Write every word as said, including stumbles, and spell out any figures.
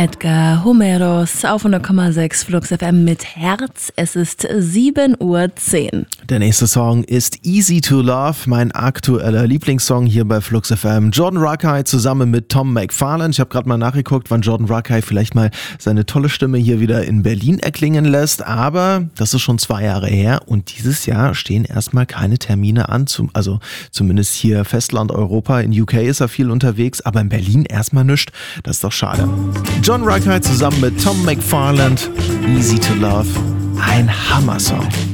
Edgar Homeros auf hundert Komma sechs Flux F M mit Herz. Es ist sieben Uhr zehn. Der nächste Song ist Easy to Love, mein aktueller Lieblingssong hier bei Flux F M. Jordan Rakei zusammen mit Tom McFarland. Ich habe gerade mal nachgeguckt, wann Jordan Rakei vielleicht mal seine tolle Stimme hier wieder in Berlin erklingen lässt. Aber das ist schon zwei Jahre her und dieses Jahr stehen erstmal keine Termine an. Zum, also zumindest hier Festland Europa. In U K ist er viel unterwegs, aber in Berlin erstmal nichts. Das ist doch schade. John Rakei zusammen mit Tom McFarland, Easy to Love, ein Hammersong.